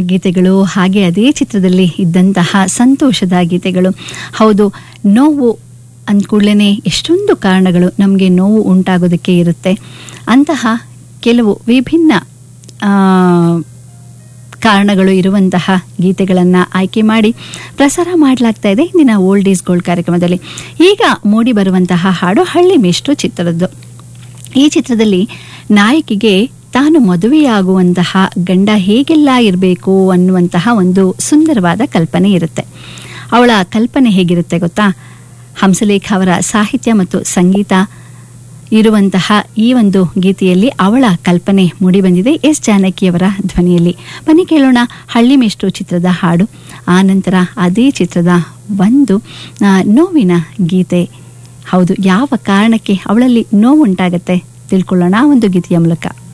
ಗೀತೆಗಳು, ಹಾಗೆ ಅದೇ ಚಿತ್ರದಲ್ಲಿ ಇದ್ದಂತಹ ಸಂತೋಷದ ಗೀತೆಗಳು. ಹೌದು, ನೋವು ಅಂದ್ಕೂಡ್ಲೇ ಎಷ್ಟೊಂದು ಕಾರಣಗಳು ನಮಗೆ ನೋವು ಉಂಟಾಗೋದಕ್ಕೆ ಇರುತ್ತೆ. ಅಂತಹ ಕೆಲವು ವಿಭಿನ್ನ ಕಾರಣಗಳು ಇರುವಂತಹ ಗೀತೆಗಳನ್ನು ಆಯ್ಕೆ ಮಾಡಿ ಪ್ರಸಾರ ಮಾಡಲಾಗ್ತಾ ಇದೆ ಇಂದಿನ ಓಲ್ಡ್ ಈಸ್ ಗೋಲ್ಡ್ ಕಾರ್ಯಕ್ರಮದಲ್ಲಿ. ಈಗ ಮೂಡಿ ಬರುವಂತಹ ಹಾಡು ಹಳ್ಳಿ ಮೇಷ್ಟ್ರು ಚಿತ್ರದ್ದು. ಈ ಚಿತ್ರದಲ್ಲಿ ನಾಯಕಿಗೆ ತಾನು ಮದುವೆಯಾಗುವಂತಹ ಗಂಡ ಹೇಗೆಲ್ಲ ಇರಬೇಕು ಅನ್ನುವಂತಹ ಒಂದು ಸುಂದರವಾದ ಕಲ್ಪನೆ ಇರುತ್ತೆ. ಅವಳ ಕಲ್ಪನೆ ಹೇಗಿರುತ್ತೆ ಗೊತ್ತಾ? ಹಂಸಲೇಖ ಅವರ ಸಾಹಿತ್ಯ ಮತ್ತು ಸಂಗೀತ ಇರುವಂತಹ ಈ ಒಂದು ಗೀತೆಯಲ್ಲಿ ಅವಳ ಕಲ್ಪನೆ ಮೂಡಿಬಂದಿದೆ ಎಸ್ ಜಾನಕಿಯವರ ಧ್ವನಿಯಲ್ಲಿ. ಬನ್ನಿ ಕೇಳೋಣ ಹಳ್ಳಿ ಮೇಷ್ಟ್ರು ಚಿತ್ರದ ಹಾಡು. ಆ ನಂತರ ಅದೇ ಚಿತ್ರದ ಒಂದು ನೋವಿನ ಗೀತೆ. ಹೌದು, ಯಾವ ಕಾರಣಕ್ಕೆ ಅವಳಲ್ಲಿ ನೋವುಂಟಾಗತ್ತೆ ತಿಳ್ಕೊಳ್ಳೋಣ ಒಂದು ಗೀತೆಯ ಮೂಲಕ.